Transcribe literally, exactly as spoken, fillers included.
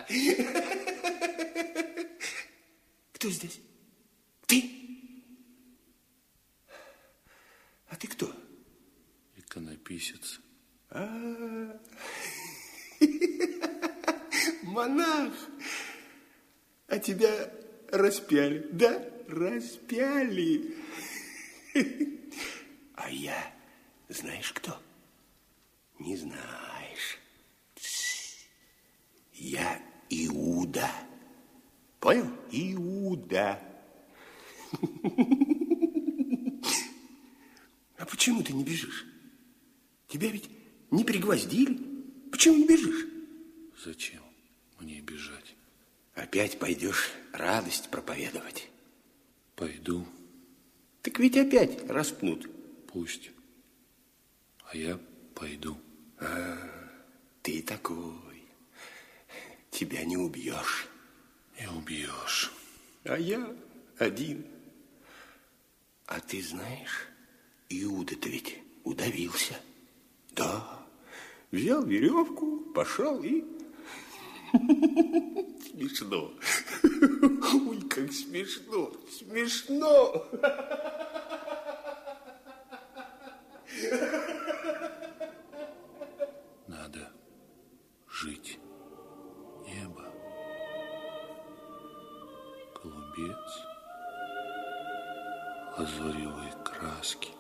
Кто здесь? Ты? А ты кто? Иконописец. А, монах. А тебя распяли, да? Распяли. А я, знаешь кто? Не знаешь. Я Иуда. Понял? Иуда. А почему ты не бежишь? Тебя ведь не пригвоздили. Почему не бежишь? Зачем мне бежать? Опять пойдешь радость проповедовать. Пойду. Так ведь опять распнут. Пусть. А я пойду. А, ты такой. Тебя не убьешь. Не убьешь. А я один. А ты знаешь, Иуда-то ведь удавился. Да. Взял веревку, пошел и... Смешно. Ой, как смешно. Смешно. Надо жить. Небо. Голубец. Лазоревые краски.